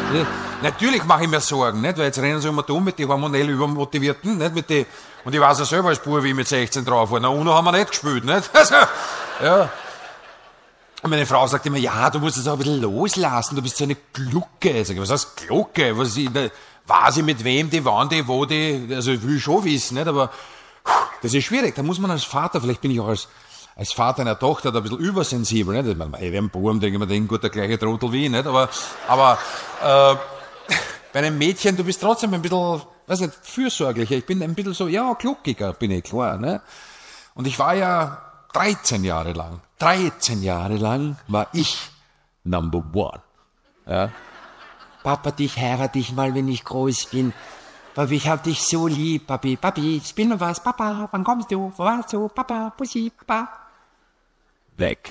Natürlich mache ich mir Sorgen, nicht? Weil jetzt rennen sie immer dumm mit den hormonell Übermotivierten, nicht? Und ich weiß ja selber als Bub, wie ich mit 16 drauf war. Na, UNO haben wir nicht gespielt, nicht? Also, ja. Und meine Frau sagt immer, ja, du musst es auch ein bisschen loslassen, du bist so eine Glucke. Sag ich, was heißt Glucke? Weiß ich mit wem, die, wann die, wo die, also ich will schon wissen, nicht? Aber das ist schwierig, da muss man als Vater, vielleicht bin ich auch als Vater einer Tochter da ein bisschen übersensibel, nicht? Ich meine, wer einen Buben, denke ich mir, gut, der gleiche Trottel wie ich, nicht? Aber bei einem Mädchen, du bist trotzdem ein bisschen, weiß nicht, fürsorglicher. Ich bin ein bisschen so, ja, gluckiger, bin ich, klar, ne? Und ich war ja 13 Jahre lang war ich Number One. Ja. Papa, dich heirate ich mal, wenn ich groß bin. Papi, ich hab dich so lieb, Papi. Papi, ich bin noch was. Papa, wann kommst du? Wo warst du? Papa, Pussy, Papa. Weg.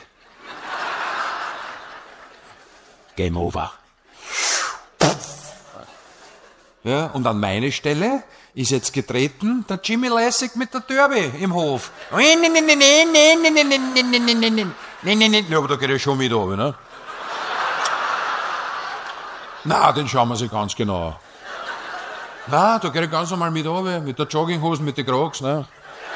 Game over. Ja, und an meine Stelle ist jetzt getreten der Jimmy Lässig mit der Derby im Hof. Nee, aber da geht er schon mit runter, ne? Na, den schauen wir sich ganz genau. Na, da geht er ganz normal mit runter, mit der Jogginghose, mit den Crocs, ne?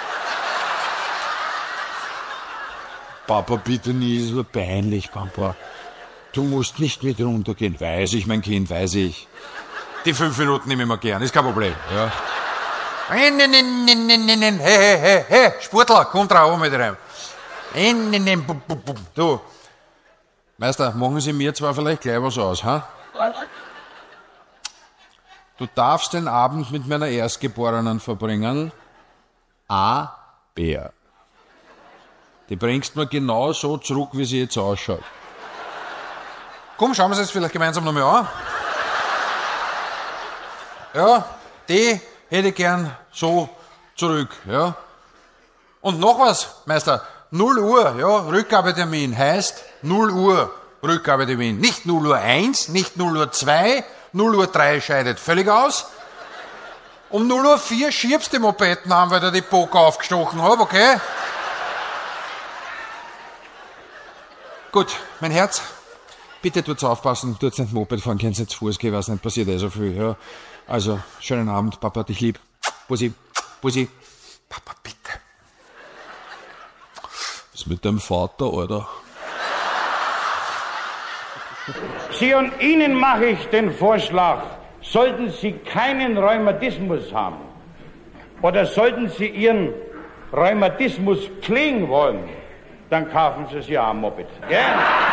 Papa, bitte nie, ist so peinlich, Papa. Du musst nicht mit runtergehen. Weiß ich, mein Kind, weiß ich. Die 5 Minuten nehme ich mir gern, ist kein Problem. Ja. Hey, Sportler, komm drauf mit rein. Du, Meister, machen Sie mir zwar vielleicht gleich was aus, ha? Du darfst den Abend mit meiner Erstgeborenen verbringen. A. Bär. Die bringst mir genau so zurück, wie sie jetzt ausschaut. Komm, schauen wir es jetzt vielleicht gemeinsam nochmal an. Ja, die hätte ich gern so zurück, ja. Und noch was, Meister, 0 Uhr, ja, Rückgabetermin heißt 0 Uhr Rückgabetermin. Nicht 0 Uhr 1, nicht 0 Uhr 2, 0 Uhr 3 scheidet völlig aus. Um 0 Uhr 4 schiebst die Mopeden an, weil der die Poker aufgestochen hat, okay? Gut, mein Herz, bitte tut's aufpassen, tut's nicht Moped fahren, kannst nicht zu Fuß gehen, was nicht, passiert so viel, ja. Also, schönen Abend, Papa, dich lieb. Bussi, Bussi. Papa, bitte. Was ist mit deinem Vater, Alter? Sie und Ihnen mache ich den Vorschlag, sollten Sie keinen Rheumatismus haben oder sollten Sie Ihren Rheumatismus pflegen wollen, dann kaufen Sie sich ja ein Moped. Gell?